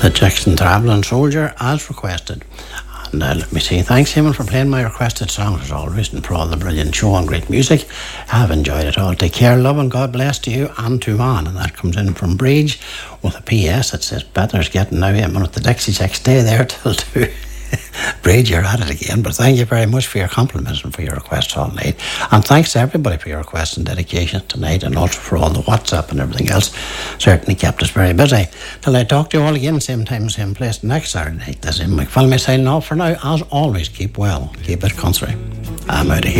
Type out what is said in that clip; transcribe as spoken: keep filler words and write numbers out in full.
the Jackson Travelling Soldier as requested. And uh, let me say thanks, Eamon, for playing my requested songs as always, and for all the brilliant show and great music. I've enjoyed it all. Take care, love, and God bless to you and to man. And that comes in from Bridge with a P S that says, Better's getting now, Eamon, with the Dixie Chicks. Stay there till two. Bridge, you're at it again. But thank you very much for your compliments and for your requests all night. And thanks to everybody for your requests and dedication tonight, and also for all the WhatsApp and everything else. Certainly kept us very busy. Till I talk to you all again, same time, same place, next Saturday night. This is Mick Filmy signing off for now. As always, keep well, keep it country. I'm out of here.